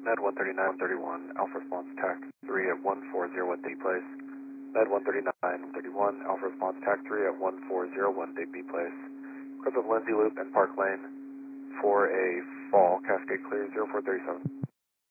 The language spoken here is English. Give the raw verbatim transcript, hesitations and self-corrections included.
Med one thirty-nine thirty-one, Alpha response TAC three at one four zero one, take place. Med one thirty-nine thirty-one, Alpha response TAC three at one four zero one, take B place. Clip of Lindsay Loop and Park Lane for a fall, Cascade clear, zero four thirty-seven.